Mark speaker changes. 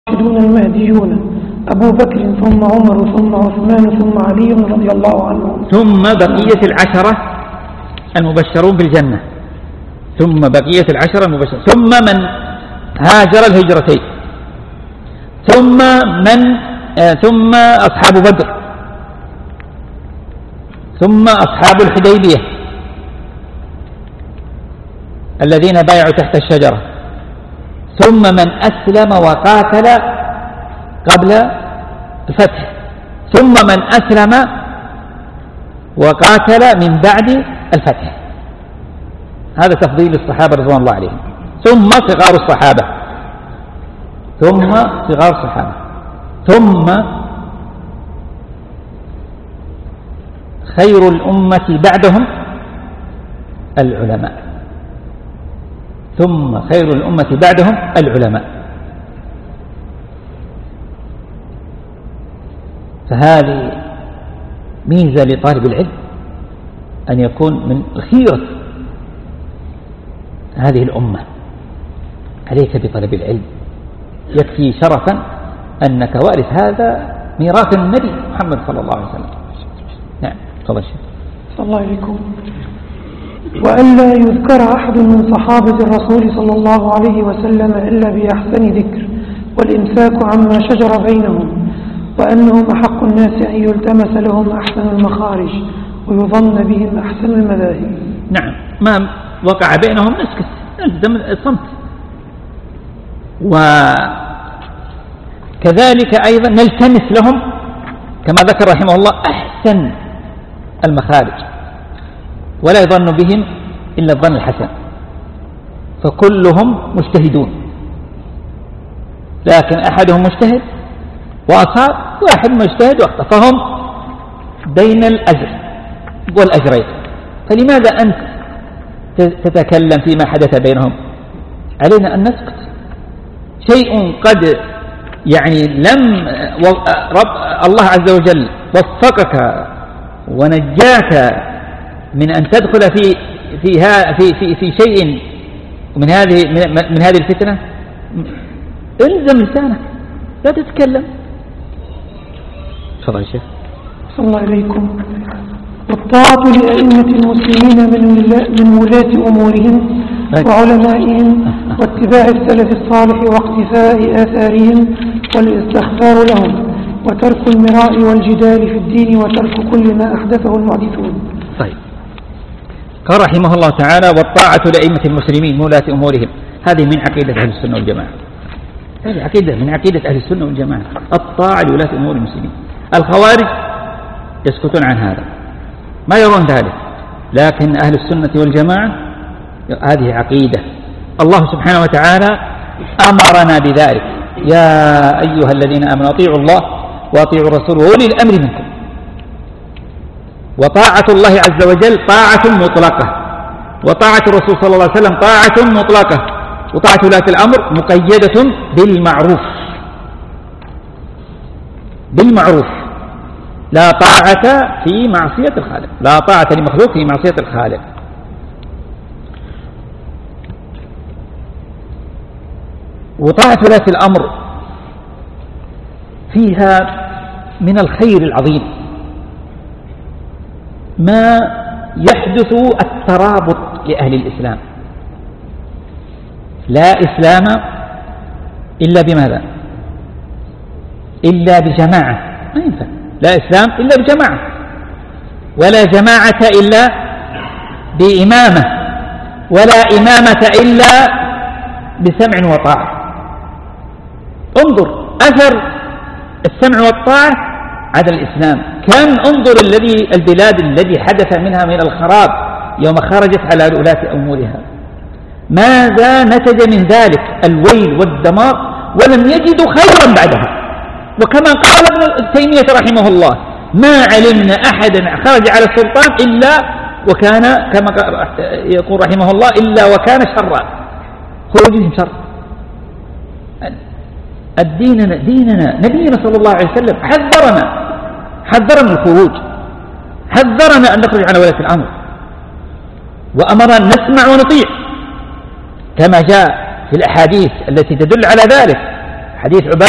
Speaker 1: المهديون أبو بكر ثم عمر ثم عثمان ثم علي رضي الله عنهم،
Speaker 2: ثم بقية العشرة المبشرون بالجنة، ثم بقية العشرة المبشرون، ثم من هاجر الهجرتين، ثم أصحاب بدر، ثم أصحاب الحديبية الذين بايعوا تحت الشجرة، ثم من أسلم وقاتل قبل الفتح، ثم من أسلم وقاتل من بعد الفتح. هذا تفضيل الصحابة رضوان الله عليهم. ثم صغار الصحابة، ثم خير الأمة بعدهم العلماء، ثم خير الأمة بعدهم العلماء. فهذه ميزة لطالب العلم أن يكون من خيرة هذه الأمة. عليك بطلب العلم، يكفي شرفا أنك وارث هذا ميراث النبي محمد صلى الله عليه وسلم. نعم، تفضل شيخ.
Speaker 1: صلى الله عليكم. وألا يذكر أحد من صحابة الرسول صلى الله عليه وسلم إلا بأحسن ذكر، والإمساك عما شجر بينهم، وأنهم أحق الناس أن يلتمس لهم أحسن المخارج ويظن بهم أحسن المذاهب.
Speaker 2: نعم، ما وقع بينهم نسكت، نلزم الصمت. وكذلك أيضا نلتمس لهم كما ذكر رحمه الله أحسن المخارج، ولا يظن بهم إلا الظن الحسن، فكلهم مجتهدون، لكن أحدهم مجتهد وأصاب، واحد مجتهد واخطأ، فهم بين الأجر والأجرين. فلماذا أنت تتكلم فيما حدث بينهم؟ علينا أن نسكت. شيء قد لم الله عز وجل وفقك ونجاك من أن تدخل في شيء من هذه الفتنة، الزم لسانك، لا تتكلم. تفضل يا شيخ.
Speaker 1: صلى الله عليكم. والطاعة لأئمة المسلمين من ولاة أمورهم وعلمائهم، واتباع السلف الصالح واقتفاء آثارهم، والاستغفار لهم، وترك المراء والجدال في الدين، وترك كل ما أحدثه المحدثون.
Speaker 2: طيب، قال رحمه الله تعالى: والطاعة لأئمة المسلمين من ولاة أمورهم. هذه من عقيدة أهل السنة والجماعة، هذه عقيدة من عقيدة أهل السنة والجماعة، الطاعة لولاة أمور المسلمين. الخوارج يسكتون عن هذا، ما يرون ذلك، لكن أهل السنة والجماعة هذه عقيدة. الله سبحانه وتعالى أمرنا بذلك: يا أيها الذين آمنوا أطيعوا الله وأطيعوا الرسول وأولي الأمر منكم. وطاعة الله عز وجل طاعة مطلقة، وطاعة الرسول صلى الله عليه وسلم طاعة مطلقة، وطاعة ولاة الأمر مقيدة بالمعروف. لا طاعة في معصية الخالق، لا طاعة لمخلوق في معصية الخالق. وطاعة ولاة الأمر فيها من الخير العظيم ما يحدث الترابط لأهل الإسلام. لا إسلام إلا بماذا؟ إلا بجماعة، ما ينفع. لا إسلام إلا بجماعة، ولا جماعة إلا بإمامة، ولا إمامة إلا بسمع وطاعة. انظر أثر السمع والطاعة على الإسلام. انظر البلاد الذي حدث منها من الخراب يوم خرجت على ولاة أمورها، ماذا نتج من ذلك؟ الويل والدمار، ولم يجدوا خيرا بعدها. وكما قال ابن تيمية رحمه الله: ما علمنا أحدا خرج على السلطان إلا وكان كما يقول رحمه الله إلا وكان شرا، خروجهم شر. ديننا نبينا صلى الله عليه وسلم حذرنا من الخروج، حذرنا أن نخرج على ولاة الأمر، وأمرنا أن نسمع ونطيع كما جاء في الأحاديث التي تدل على ذلك. حديث عبادة